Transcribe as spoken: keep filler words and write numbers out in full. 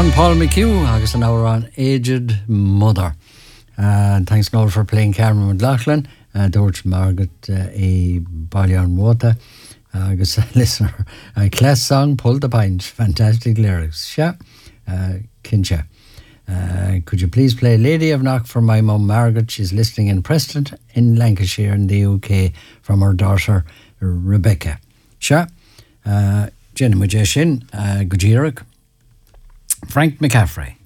Chun Paul McHugh, agus an hour on Aged Mother. Uh, thanks Noel for playing Cameron McLaughlin, uh, George Margaret uh, a Ballion Water, uh, agus a listener. Uh, class song, Pull the Pint, fantastic lyrics. Sha, uh, Kincha. Uh, could you please play Lady of Knock for my mum Margaret? She's listening in Preston in Lancashire in the U K from her daughter Rebecca. Sha, uh, Jenny Majeshin, uh, Gujiruk. Frank McCaffrey.